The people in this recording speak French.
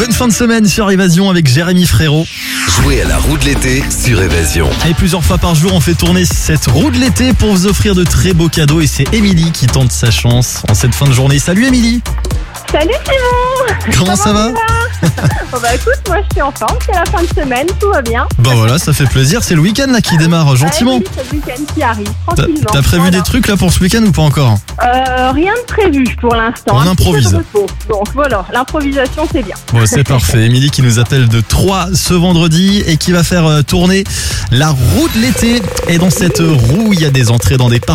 Bonne fin de semaine sur Évasion avec Jérémy Frérot. Jouez à la roue de l'été sur Évasion. Et plusieurs fois par jour, on fait tourner cette roue de l'été pour vous offrir de très beaux cadeaux. Et c'est Émilie qui tente sa chance en cette fin de journée. Salut Émilie. Salut Simon. Comment ça va? Bon bah écoute, moi je suis en forme, c'est la fin de semaine, tout va bien. Bah voilà, ça fait plaisir. C'est le week-end là qui démarre gentiment. Oui, c'est le week-end qui arrive, T'as tranquillement. prévu des trucs là pour ce week-end ou pas encore? Rien de prévu pour l'instant. On Un petit peu improvise. de repos. Donc voilà, l'improvisation c'est bien. Bon, c'est parfait. Émilie qui nous appelle de Troyes ce vendredi et qui va faire tourner la roue de l'été. Et dans cette roue, il y a des entrées dans des parcs